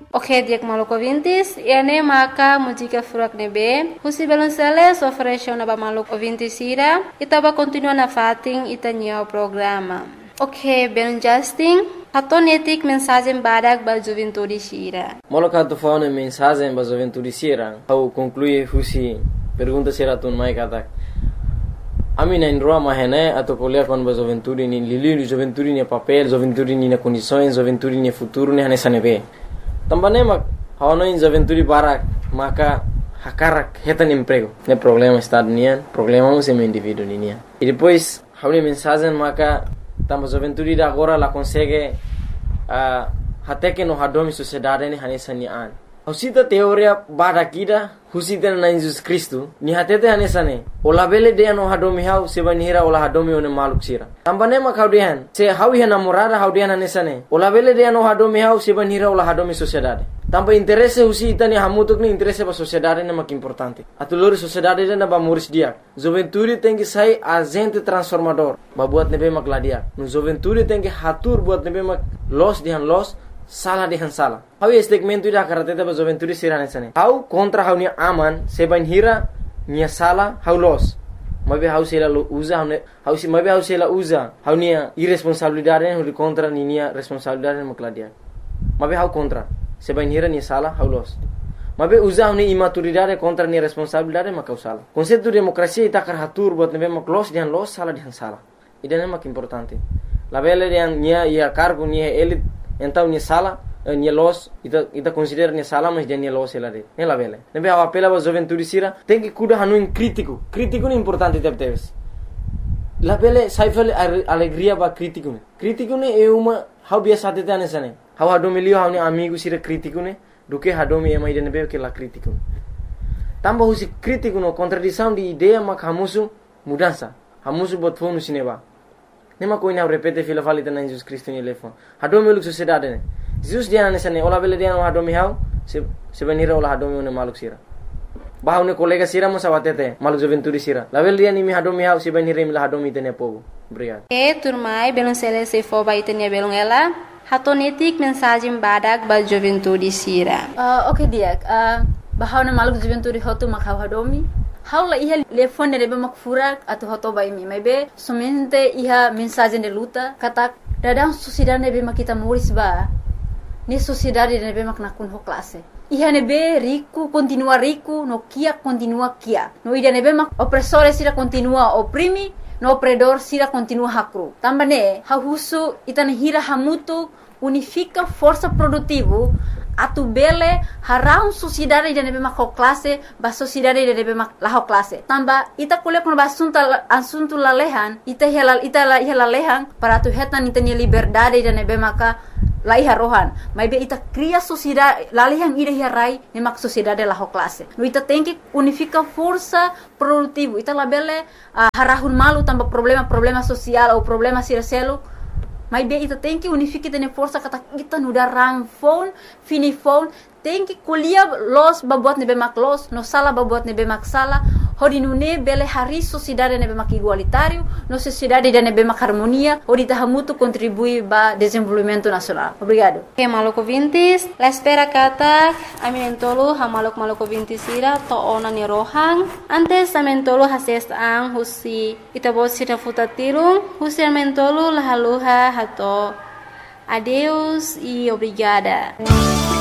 Ok, diak maluco ouvintes, ene maka música furak nebe, husi balonceles ofereceu na ba maluco ouvintes ira, itaba continua na fating itanyo programa. Ok, ben Justin, hatonetik mensagem badak ba juventude sira. Moloka tu faune mensagem ba juventude sira, au conclui husi pergunta sira tun mai katak. Ami na indroa mahene atau kuliah kon ba juventude ni lili juventude ni papel, juventude ni na condições, juventude ni futuro ni hanesa nebe. Tambane mak hawana in juventude barak maka hakarak hetan emprego. Ne problema estado nian, problema um sem indivíduo nian. E depois hauni mensagem maka tamba juventude da agora la consegue até que no hadomi sociedade ni hanesa ni an. Husita teoria barakida husita na Jesus Cristo ni hatete hanesa ne. Ola bele de no hadomi hau sebanira ola hadomi one maluk sira. Tambane mak haudian se hawi namorada haudian hanesa ne. Ola bele de no hadomi hau sebanira ola hadomi sociedade. Tampa interesse husita ni hamutuk ni interesse ba sociedade ne mak importante. Atulori sociedade na ba muris dia. Juventude tem que sair agente transformador. Ba buat nebe mak ladia. No juventude tem que hatur buat nebe mak los dihan los salah dihan salah. Hau segmento ida karatete ba juventude sirane sane. Hau kontra hau ni aman seban hira ni salah hau los. Mabe hau sela usa hau si mabe hau sela usa hau ni irresponsabilidade hau contra ni responsabilidade mak ladia. Mabe hau contra seban hira ni salah hau los. Mabe usa hau ni imaturidade contra ni responsabilidade mak salah. Konsep demokrasia ita kar hatur buat nebe mak los dihan los salah dihan salah. Ida mak importante. La bele dihan nia ia cargo nia elit então ni sala ni los ita considera ni sala mas ni los ela de la bele nebe a apela ba juventude sira tem que cuidar hanu crítico ni importante teves la bele saifel alegria ba crítico ne é uma how biasa tete anesane how hadomilio how ni amigo sira crítico ne do que hadomi ema ide nebe que la crítico tamba husi crítico no contradição de ideia mak hamusu mudança hamusu bot fonu sineba. Nema koina repete fila falita na Jesus Cristo ni lefo. Hadomi uluk sociedade ne. Jesus dia nesa ne ola bele dia no hadomi hau sebenira ola hadomi one maluk sira. Bahau ne kolega sira mo sawatete maluk juventude sira. La bele dia ni mi hadomi hau sebenira mi la hadomi tene pogo. Obrigado. Turmai belum selesai fo ba itenia belum ela. Hatonetik mensagem badak ba juventude sira. Okay dia. Bahau ne maluk juventude hotu mak hau hadomi. Haula iha telefone nebe mak furak atau hoto bai mi maybe somente iha mensagem de luta katak dadang sociedade nebe mak kita muris ba ni sociedade nebe mak nakun ho classe iha nebe rico continua rico no kia continua kia no ida nebe mak opressore sira continua oprimi no opredor sira continua hakru tambane hahusu itane hira hamutu unifica força produtivo atu bele harau sociedade de nebe mak classe ba sociedade de nebe mak la classe tamba ita kule kono asunto lalehan ita lalehan para tu hetan itani liberdade de nebe maka la iha rohan maybe ita cria sociedade lalehan ida rai ne mak sociedade la classe no ita tem que unifica força produtivo ita la bele harahun malu tamba problema social ou problema siraselo mas bem, ita tem que unificar tene força kata kita nuda rang phone, fini phone, tem que kuliah los babuat nebe mak los, no sala babuat nebe mak sala, hodi nune bele hari sociedade nebe mak igualitário, no sociedade de nebe mak harmonia, hodi tahamutu contribui ba desenvolvimento nacional. Obrigado. Okay, maluco vintis, la espera kata, aminentolo ha maluco vintis ira to ona ni rohang, antes amentolo hases ang husi itabot sira futatirung, husi amentolo lahaluha hato. Adeus e obrigada.